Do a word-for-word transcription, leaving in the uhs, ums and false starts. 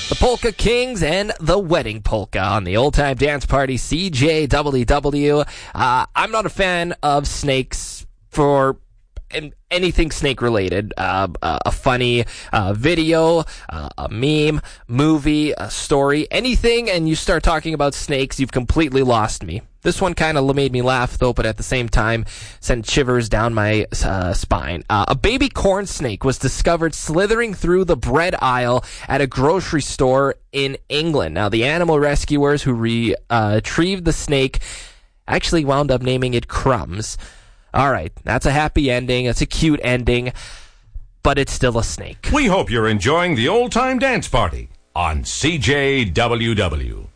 The Polka Kings and the Wedding Polka on the Old Time Dance Party, C J W W. Uh, I'm not a fan of snakes for anything snake-related. Uh, a funny uh, video, uh, a meme, movie, a story, anything, and you start talking about snakes, you've completely lost me. This one kind of made me laugh, though, but at the same time sent shivers down my uh, spine. Uh, a baby corn snake was discovered slithering through the bread aisle at a grocery store in England. Now, the animal rescuers who re- uh, retrieved the snake actually wound up naming it Crumbs. All right, that's a happy ending. That's a cute ending, but it's still a snake. We hope you're enjoying the Old Time Dance Party on C J W W.